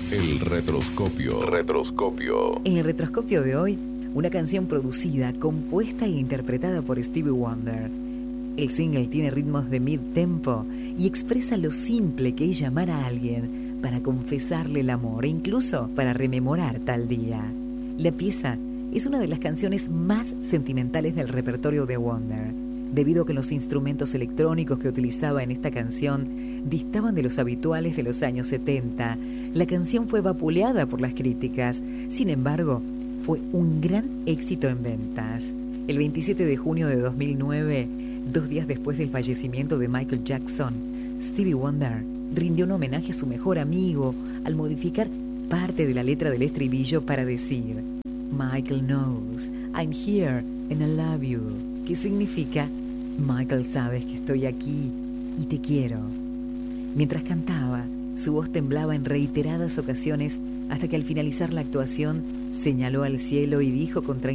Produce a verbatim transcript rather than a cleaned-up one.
El retroscopio. Retroscopio. En el retroscopio de hoy, una canción producida, compuesta e interpretada por Stevie Wonder. El single tiene ritmos de mid-tempo y expresa lo simple que es llamar a alguien para confesarle el amor e incluso para rememorar tal día. La pieza es una de las canciones más sentimentales del repertorio de Wonder, debido a que los instrumentos electrónicos que utilizaba en esta canción distaban de los habituales de los años setenta. La canción fue vapuleada por las críticas, sin embargo, fue un gran éxito en ventas. El veintisiete de junio de dos mil nueve, dos días después del fallecimiento de Michael Jackson, Stevie Wonder rindió un homenaje a su mejor amigo al modificar parte de la letra del estribillo para decir: Michael knows I'm here and I love you, que significa: Michael, sabes que estoy aquí y te quiero. Mientras cantaba, su voz temblaba en reiteradas ocasiones hasta que al finalizar la actuación señaló al cielo y dijo con tranquilidad: